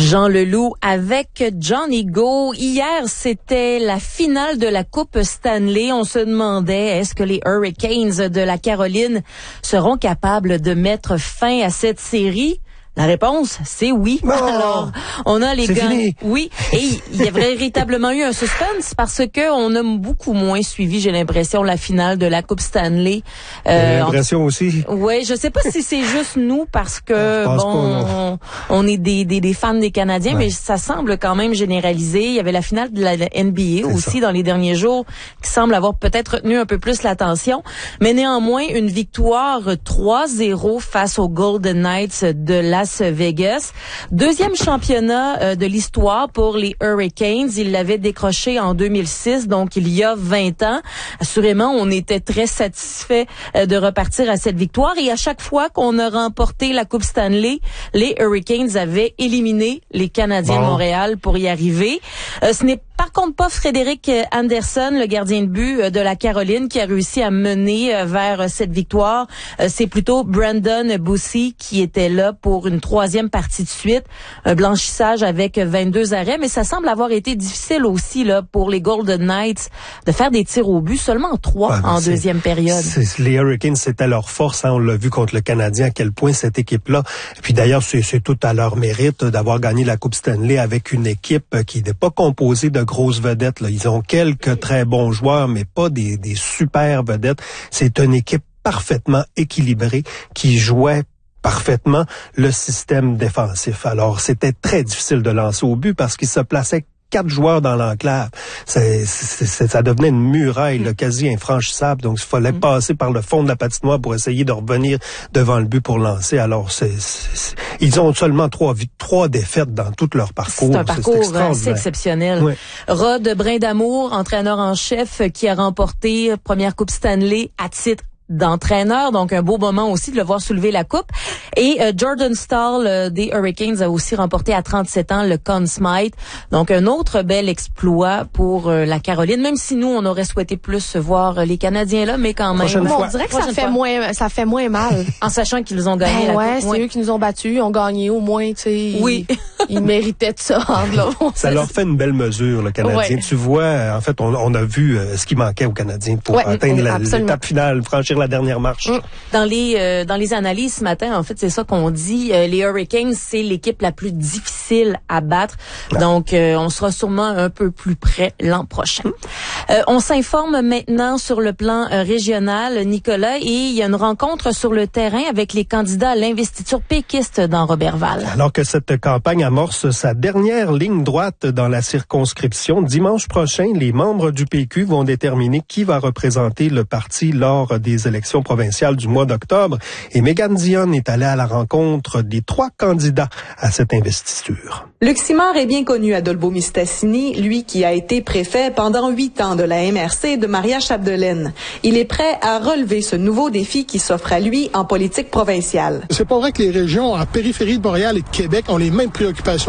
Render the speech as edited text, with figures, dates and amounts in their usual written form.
Jean Leloup avec Johnny Go. Hier, c'était la finale de la Coupe Stanley. On se demandait, est-ce que les Hurricanes de la Caroline seront capables de mettre fin à cette série? La réponse, c'est oui. Oh, alors, on a les gagnants. Oui. Et il y a véritablement eu un suspense parce que on a beaucoup moins suivi, j'ai l'impression, la finale de la Coupe Stanley. J'ai l'impression aussi. Oui, je sais pas si c'est juste nous parce que, on est des fans des Canadiens, mais ça semble quand même généralisé. Il y avait la finale de la NBA aussi dans les derniers jours qui semble avoir peut-être retenu un peu plus l'attention. Mais néanmoins, une victoire 3-0 face aux Golden Knights de Las Vegas. Deuxième championnat de l'histoire pour les Hurricanes. Ils l'avaient décroché en 2006, donc il y a 20 ans. Assurément, on était très satisfait de repartir à cette victoire. Et à chaque fois qu'on a remporté la Coupe Stanley, les Hurricanes avaient éliminé les Canadiens de Montréal pour y arriver. Ce n'est par contre pas Frédéric Anderson, le gardien de but de la Caroline, qui a réussi à mener vers cette victoire. C'est plutôt Brandon Bussi qui était là pour une troisième partie de suite. Un blanchissage avec 22 arrêts, mais ça semble avoir été difficile aussi là pour les Golden Knights de faire des tirs au but, seulement 3 en deuxième période. Les Hurricanes, c'était leur force. On l'a vu contre le Canadien, à quel point cette équipe-là. Et puis d'ailleurs, c'est tout à leur mérite d'avoir gagné la Coupe Stanley avec une équipe qui n'est pas composée de grosses vedettes. Là. Ils ont quelques très bons joueurs, mais pas des super vedettes. C'est une équipe parfaitement équilibrée qui jouait parfaitement le système défensif. Alors, c'était très difficile de lancer au but parce qu'il se plaçait 4 joueurs dans l'enclave. Ça devenait une muraille là, quasi infranchissable. Donc, il fallait passer par le fond de la patinoire pour essayer de revenir devant le but pour lancer. Alors, ils ont seulement 3 défaites dans tout leur parcours. C'est un parcours assez exceptionnel. Oui. Rod Brindamour, entraîneur en chef, qui a remporté première Coupe Stanley à titre d'entraîneur, donc un beau moment aussi de le voir soulever la coupe. Et Jordan Staal des Hurricanes a aussi remporté à 37 ans le Conn Smythe. Donc un autre bel exploit pour la Caroline, même si nous on aurait souhaité plus voir les Canadiens là, mais quand même. On dirait que ça fait moins mal en sachant qu'ils ont gagné la coupe. C'est eux qui nous ont battus, ils ont gagné au moins, tu sais. Oui. Ils méritaient de ça. Ça leur fait une belle mesure, le Canadien. Tu vois, en fait, on a vu ce qui manquait aux Canadiens pour atteindre l'étape finale, franchir la dernière marche. Dans les analyses ce matin, en fait, c'est ça qu'on dit. Les Hurricanes, c'est l'équipe la plus difficile à battre. Donc, on sera sûrement un peu plus près l'an prochain. On s'informe maintenant sur le plan régional, Nicolas, et il y a une rencontre sur le terrain avec les candidats à l'investiture péquiste dans Roberval. Alors que cette campagne amorce sa dernière ligne droite dans la circonscription, dimanche prochain, les membres du PQ vont déterminer qui va représenter le parti lors des élections provinciales du mois d'octobre. Et Mégane Dionne est allée à la rencontre des 3 candidats à cette investiture. Luc Simard est bien connu à Dolbeau-Mistassini, lui qui a été préfet pendant 8 ans de la MRC de Maria-Chapdelaine. Il est prêt à relever ce nouveau défi qui s'offre à lui en politique provinciale. C'est pas vrai que les régions en périphérie de Montréal et de Québec ont les mêmes préoccupations